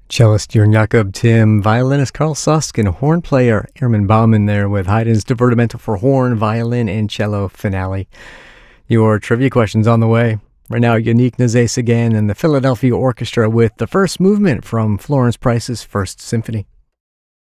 Cellist Jörn Jakob Tim, violinist Carl Susk, and horn player Ehrman Bauman there with Haydn's Divertimento for horn, violin, and cello finale. Your trivia questions on the way. Right now, Yannick Nézet-Séguin and the Philadelphia Orchestra with the first movement from Florence Price's First Symphony.